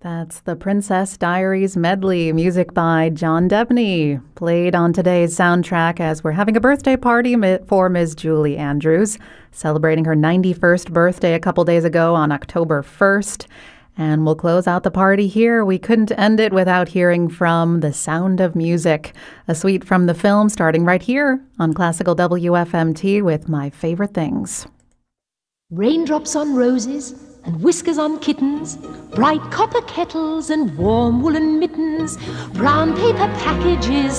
That's the Princess Diaries medley, music by John Debney, played on today's soundtrack as we're having a birthday party for Ms. Julie Andrews, celebrating her 91st birthday a couple days ago on October 1st. And we'll close out the party here. We couldn't end it without hearing from The Sound of Music, a suite from the film starting right here on Classical WFMT with My Favorite Things. Raindrops on roses and whiskers on kittens, bright copper kettles and warm woolen mittens, brown paper packages